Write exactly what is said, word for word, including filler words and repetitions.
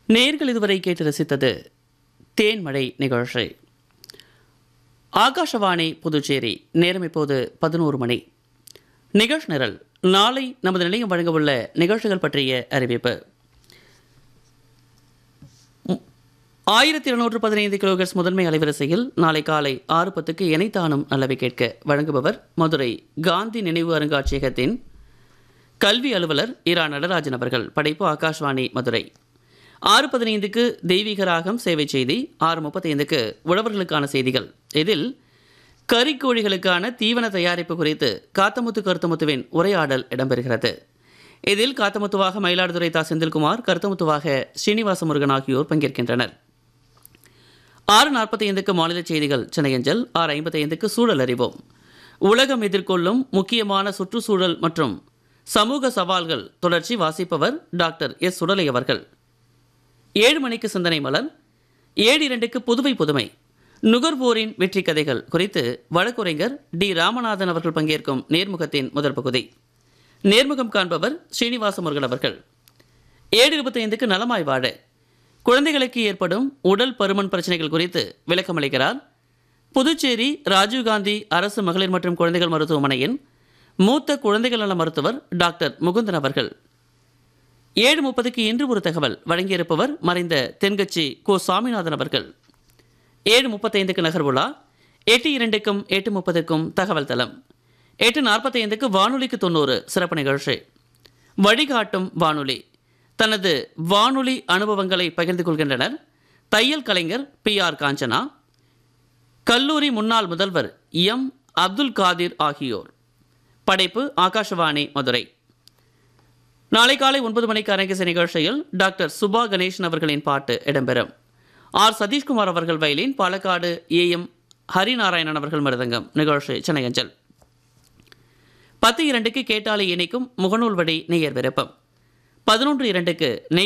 நேர்கள் இதுவரை கேட்டு ரசித்தது தேன்மழை நிகழ்ச்சி. ஆகாஷவாணி புதுச்சேரி. நேரம் இப்போது பதினோரு மணி. நிகழ்ச்சி நிரல். நாளை நமது நிலையம் வழங்கவுள்ள நிகழ்ச்சிகள் பற்றிய அறிவிப்பு. ஆயிரத்தி இருநூற்று பதினைந்து கிலோகர்ஸ் முதன்மை அலைவரிசையில் நாளை காலை ஆறு பத்துக்கு இணைத்தானும் நல்லவை கேட்க வழங்குபவர் மதுரை காந்தி நினைவு அருங்காட்சியகத்தின் கல்வி அலுவலர் இரா நடராஜன் அவர்கள். படைப்பு ஆகாஷ்வாணி மதுரை. ஆறு பதினைந்துக்கு தெய்வீக ராகம் சேவை செய்தி. ஆறு முப்பத்தைந்துக்கு உழவர்களுக்கான செய்திகள். இதில் கறிக்கோழிகளுக்கான தீவன தயாரிப்பு குறித்து காத்தமுத்து கருத்தமுத்துவின் உரையாடல் இடம்பெறுகிறது. இதில் காத்தமுத்துவாக மயிலாடுதுறை தா செந்தில்குமார், கருத்தமுத்துவாக ஸ்ரீனிவாச முருகன் ஆகியோர் பங்கேற்கின்றனர். ஆறு நாற்பத்தைந்துக்கு மாநில செய்திகள் சென்னையஞ்சல். ஆறு ஐம்பத்தைந்துக்கு சூழல் அறிவோம். உலகம் எதிர்கொள்ளும் முக்கியமான சுற்றுச்சூழல் மற்றும் சமூக சவால்கள் தொடர்ச்சி. வாசிப்பவர் டாக்டர் எஸ் சுடலை அவர்கள். ஏழு மணிக்கு சிந்தனை மலர். ஏழு இரண்டுக்கு புதுவை புதுமை. நுகர்வோரின் வெற்றி கதைகள் குறித்து வழக்குரைஞர் டி ராமநாதன் அவர்கள் பங்கேற்கும் நேர்முகத்தின் முதல் பகுதி. நேர்முகம் காண்பவர் ஸ்ரீனிவாச முருகன் அவர்கள். ஏழு இருபத்தைந்துக்கு நலமாய் வாழ. குழந்தைகளுக்கு ஏற்படும் உடல் பருமன் பிரச்சனைகள் குறித்து விளக்கமளிக்கிறார் புதுச்சேரி ராஜீவ்காந்தி அரசு மகளிர் மற்றும் குழந்தைகள் மருத்துவமனையின் மூத்த குழந்தைகள் நல மருத்துவர் டாக்டர் முகுந்தன் அவர்கள். ஏழு முப்பதுக்கு இன்று ஒரு தகவல் வழங்கியிருப்பவர் மறைந்த தென்கட்சி கோ சாமிநாதன் அவர்கள். ஏழு முப்பத்தைந்துக்கு நகர்வுலா. எட்டு இரண்டுக்கும் எட்டு முப்பதுக்கும் தகவல் தளம். எட்டு நாற்பத்தைந்துக்கு வானொலிக்கு தொண்ணூறு சிறப்பு நிகழ்ச்சி. வழிகாட்டும் வானொலி. தனது வானொலி அனுபவங்களை பகிர்ந்து கொள்கின்றனர் தையல் கலைஞர் பி ஆர் காஞ்சனா, கல்லூரி முன்னாள் முதல்வர் எம் அப்துல் காதிர் ஆகியோர். படைப்பு ஆகாஷவாணி மதுரை. நாளை காலை ஒன்பது மணிக்கு அரங்கேச நிகழ்ச்சியில் டாக்டர் சுபா கணேசன் அவர்களின் பாட்டு இடம்பெறும். ஆர் சதீஷ்குமார் அவர்கள் violin, Palakkad A M Harinarayanan அவர்கள் மிருதங்கம். நிகழ்ச்சி சென்னையஞ்சல். பத்து இரண்டுக்கு கேட்டாலை இணைக்கும் முகநூல் வழி நேயர் விருப்பம். பதினொன்று இரண்டுக்கு